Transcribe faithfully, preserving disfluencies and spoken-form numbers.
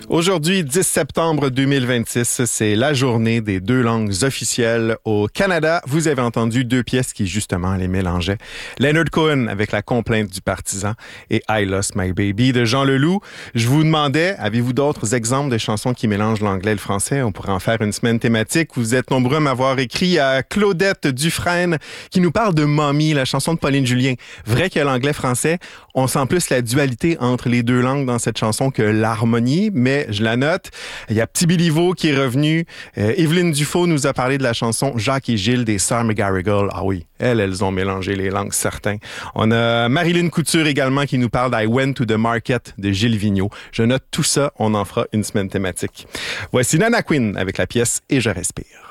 Aujourd'hui, dix septembre deux mille vingt-six, c'est la journée des deux langues officielles au Canada. Vous avez entendu deux pièces qui, justement, les mélangeaient. Leonard Cohen avec La complainte du partisan et I Lost My Baby de Jean Leloup. Je vous demandais, avez-vous d'autres exemples de chansons qui mélangent l'anglais et le français? On pourrait en faire une semaine thématique. Vous êtes nombreux à m'avoir écrit à Claudette Dufresne qui nous parle de Mommy, la chanson de Pauline Julien. Vrai que l'anglais-français, on sent plus la dualité entre les deux langues dans cette chanson que l'harmonie, mais je la note. Il y a Petit Béliveau qui est revenu. Euh, Evelyne Dufaux nous a parlé de la chanson Jacques et Gilles des Sœurs McGarrigle. Ah oui, elles, elles ont mélangé les langues, certains. On a Marilyn Couture également qui nous parle d'I Went to the Market de Gilles Vigneault. Je note tout ça, on en fera une semaine thématique. Voici Nana Quinn avec la pièce Et je respire.